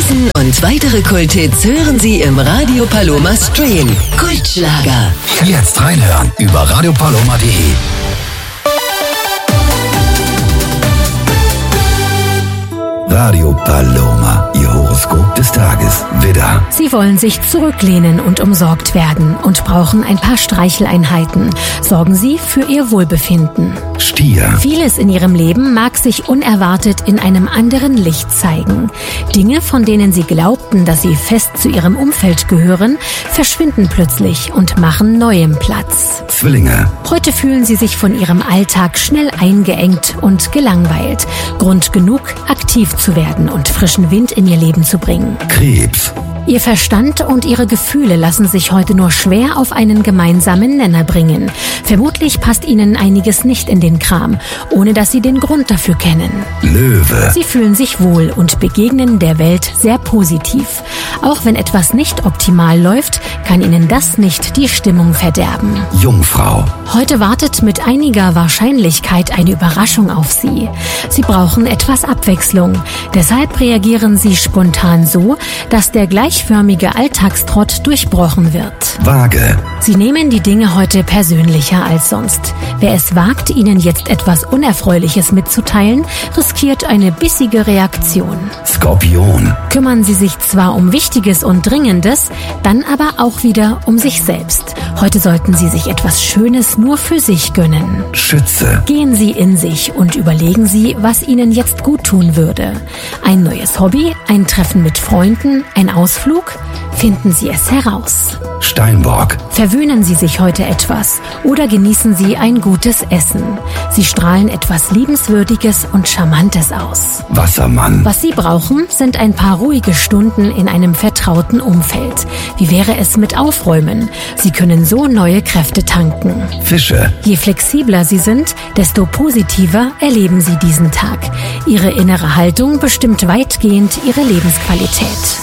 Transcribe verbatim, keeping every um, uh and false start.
Diesen und weitere Kulthits hören Sie im Radio Paloma Stream. Kultschlager. Jetzt reinhören über radio paloma punkt de. Radio Paloma, Ihr Horoskop des Tages. Widder. Sie wollen sich zurücklehnen und umsorgt werden und brauchen ein paar Streicheleinheiten. Sorgen Sie für Ihr Wohlbefinden. Stier. Vieles in Ihrem Leben mag sich unerwartet in einem anderen Licht zeigen. Dinge, von denen Sie glaubten, dass sie fest zu Ihrem Umfeld gehören, verschwinden plötzlich und machen neuem Platz. Zwillinge. Heute fühlen Sie sich von Ihrem Alltag schnell eingeengt und gelangweilt. Grund genug, aktiv zu werden und frischen Wind in Ihr Leben zu bringen. Krebs. Ihr Verstand und Ihre Gefühle lassen sich heute nur schwer auf einen gemeinsamen Nenner bringen. Vermutlich passt Ihnen einiges nicht in den Kram, ohne dass Sie den Grund dafür kennen. Löwe. Sie fühlen sich wohl und begegnen der Welt sehr positiv. Auch wenn etwas nicht optimal läuft, kann Ihnen das nicht die Stimmung verderben. Jungfrau. Heute wartet mit einiger Wahrscheinlichkeit eine Überraschung auf Sie. Sie brauchen etwas Abwechslung. Deshalb reagieren Sie spontan so, dass der gleichförmige Alltagstrott durchbrochen wird. Waage. Sie nehmen die Dinge heute persönlicher als sonst. Wer es wagt, Ihnen jetzt etwas Unerfreuliches mitzuteilen, riskiert eine bissige Reaktion. Skorpion. Kümmern Sie sich zwar um Wichtiges und Dringendes, dann aber auch wieder um sich selbst. Heute sollten Sie sich etwas Schönes nur für sich gönnen. Schütze. Gehen Sie in sich und überlegen Sie, was Ihnen jetzt gut tun würde. Ein neues Hobby, ein Treffen mit Freunden, ein Ausflug? Finden Sie es heraus. Steinbock. Verwöhnen Sie sich heute etwas oder genießen Sie ein gutes Essen. Sie strahlen etwas Liebenswürdiges und Charmantes aus. Wassermann. Was Sie brauchen, sind ein paar ruhige Stunden in einem vertrauten Umfeld. Wie wäre es mit Aufräumen? Sie können so neue Kräfte tanken. Fische. Je flexibler Sie sind, desto positiver erleben Sie diesen Tag. Ihre innere Haltung bestimmt weitgehend Ihre Lebensqualität.